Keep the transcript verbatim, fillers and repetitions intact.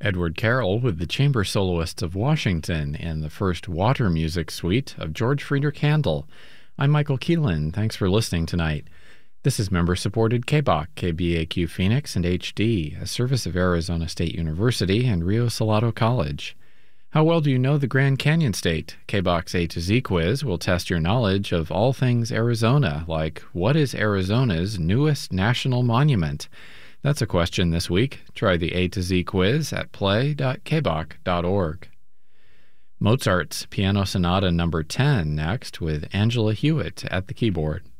Edward Carroll with the Chamber Soloists of Washington and the first Water Music Suite of George Friedrich Handel. I'm Michael Keelan. Thanks for listening tonight. This is member-supported K B O C, K B A Q Phoenix, and H D, a service of Arizona State University and Rio Salado College. How well do you know the Grand Canyon State? K B O C's A to Z quiz will test your knowledge of all things Arizona, like what is Arizona's newest national monument? That's a question this week. Try the A to Z quiz at play dot k b o c dot org. Mozart's Piano Sonata number ten next with Angela Hewitt at the keyboard.